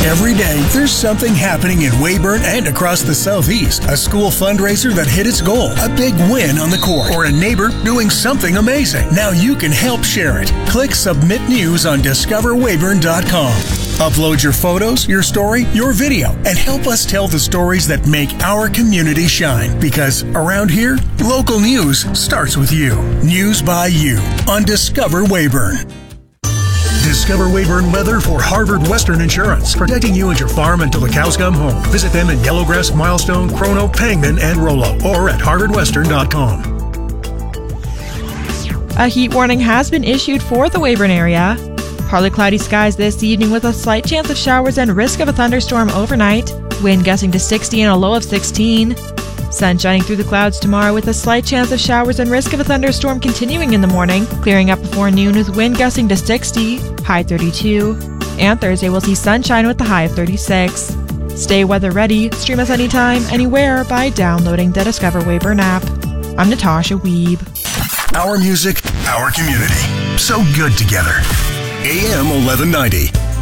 Every day, there's something happening in Weyburn and across the Southeast. A school fundraiser that hit its goal, a big win on the court, or a neighbor doing something amazing. Now you can help share it. Click Submit News on DiscoverWeyburn.com. Upload your photos, your story, your video, and help us tell the stories that make our community shine. Because around here, local news starts with you. News by you on Discover Weyburn. Discover Weyburn weather for Harvard Western Insurance, protecting you and your farm until the cows come home. Visit them in Yellowgrass, Milestone, Chrono, Pangman, and Rollo, or at harvardwestern.com. A heat warning has been issued for the Weyburn area. Partly cloudy skies this evening with a slight chance of showers and risk of a thunderstorm overnight. Wind gusting to 60 and a low of 16. Sun shining through the clouds tomorrow with a slight chance of showers and risk of a thunderstorm continuing in the morning, clearing up before noon with wind gusting to 60, high 32. And Thursday we'll see sunshine with the high of 36. Stay weather ready, stream us anytime, anywhere by downloading the Discover Weyburn app. I'm Natasha Wiebe. Our music, our community. So good together. AM 1190.